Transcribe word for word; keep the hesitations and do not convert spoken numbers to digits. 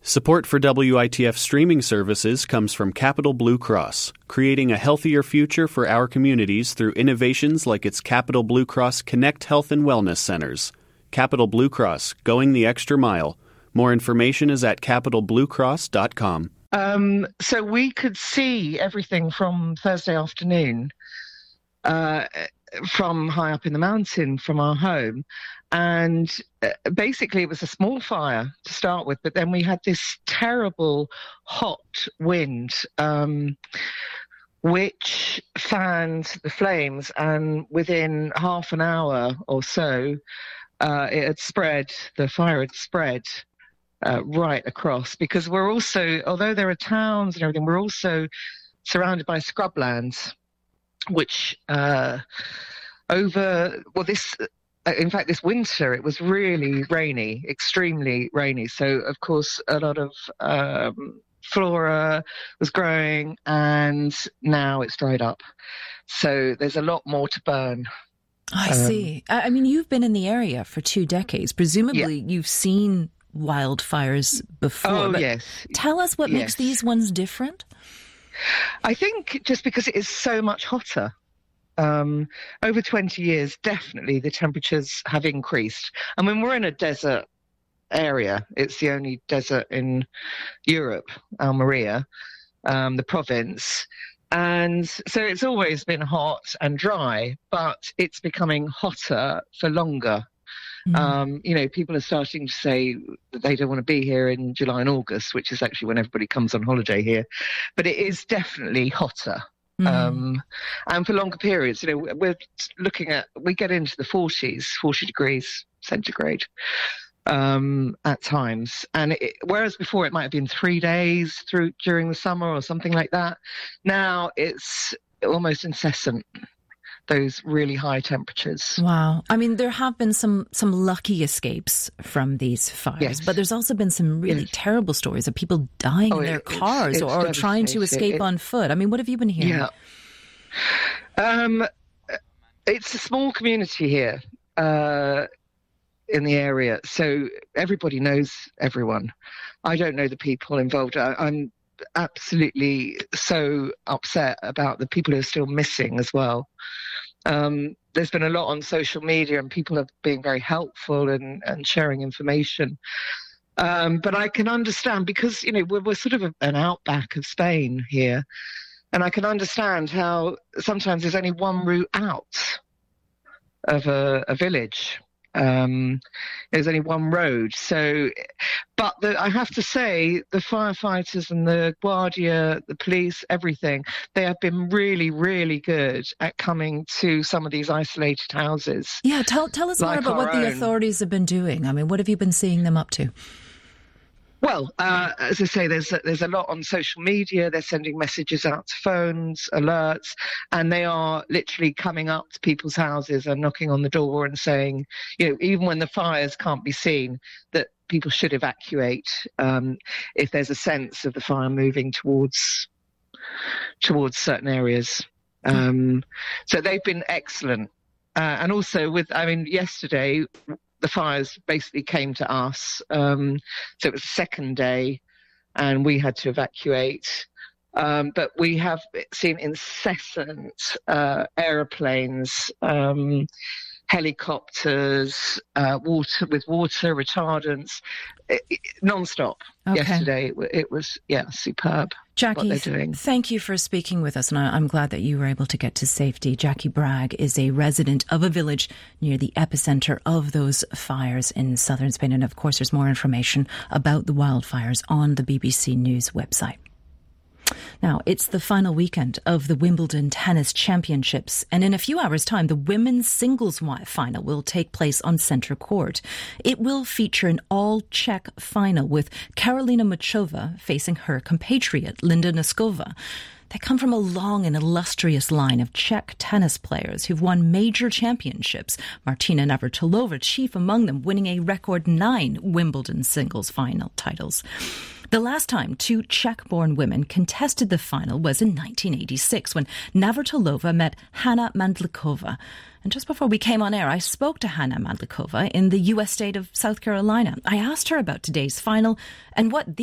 Support for W I T F streaming services comes from Capital Blue Cross, creating a healthier future for our communities through innovations like its Capital Blue Cross Connect Health and Wellness Centers. Capital Blue Cross, going the extra mile. More information is at capital blue cross dot com. Um, so we could see everything from Thursday afternoon, uh, from high up in the mountain from our home. And basically it was a small fire to start with, but then we had this terrible hot wind, um, which fanned the flames. And within half an hour or so, uh, it had spread, the fire had spread uh, right across, because we're also, although there are towns and everything, we're also surrounded by scrublands, which uh, over, well, this... In fact, this winter, it was really rainy, extremely rainy. So, of course, a lot of um, flora was growing, and now it's dried up. So there's a lot more to burn. I um, see. I mean, you've been in the area for two decades. Presumably, yeah. You've seen wildfires before. Oh, but yes. Tell us what yes. makes these ones different. I think just because it is so much hotter. Um, over twenty years, definitely the temperatures have increased. I mean, we're in a desert area. It's the only desert in Europe, Almeria, um, the province. And so it's always been hot and dry, but it's becoming hotter for longer. Mm. Um, you know, people are starting to say that they don't want to be here in July and August, which is actually when everybody comes on holiday here. But it is definitely hotter. Mm. Um, and for longer periods, you know, we're looking at, we get into the forties, forty degrees centigrade um, at times. And it, whereas before it might have been three days through during the summer or something like that, now it's almost incessant. Those really high temperatures. Wow. I mean, there have been some some lucky escapes from these fires, yes. but there's also been some really yes. terrible stories of people dying oh, in their it, cars it's, it's or, or trying to escape it, on foot. I mean, what have you been hearing? Yeah. Um, it's a small community here uh, in the area, so everybody knows everyone. I don't know the people involved. I, I'm absolutely so upset about the people who are still missing as well. Um, there's been a lot on social media and people are being very helpful and, and sharing information. Um, but I can understand because, you know, we're, we're sort of a, an outback of Spain here. And I can understand how sometimes there's only one route out of a, a village. Um, there's only one road. So, but the, I have to say, the firefighters and the Guardia, the police, everything, they have been really, really good at coming to some of these isolated houses. Yeah, tell tell us like more about what own. the authorities have been doing. I mean, what have you been seeing them up to? Well, uh, as I say, there's a, there's a lot on social media. They're sending messages out to phones, alerts, and they are literally coming up to people's houses and knocking on the door and saying, you know, even when the fires can't be seen, that people should evacuate um, if there's a sense of the fire moving towards towards certain areas. Um, so they've been excellent. Uh, and also with, I mean, yesterday, the fires basically came to us. Um, so it was the second day and we had to evacuate. Um, but we have seen incessant uh, aeroplanes, um, helicopters, uh, water with water retardants, it, it, non-stop. Okay. Yesterday, it, it was, yeah, superb. Jackie, what they're doing. Thank you for speaking with us, and I'm glad that you were able to get to safety. Jackie Bragg is a resident of a village near the epicenter of those fires in southern Spain. And of course, there's more information about the wildfires on the B B C News website. Now, it's the final weekend of the Wimbledon Tennis Championships, and in a few hours' time, the women's singles final will take place on centre court. It will feature an all-Czech final with Karolina Muchova facing her compatriot, Linda Noskova. They come from a long and illustrious line of Czech tennis players who've won major championships, Martina Navratilova chief among them, winning a record nine Wimbledon singles final titles. The last time two Czech-born women contested the final was in nineteen eighty-six when Navratilova met Hana Mandlikova. And just before we came on air, I spoke to Hana Mandlikova in the U S state of South Carolina. I asked her about today's final and what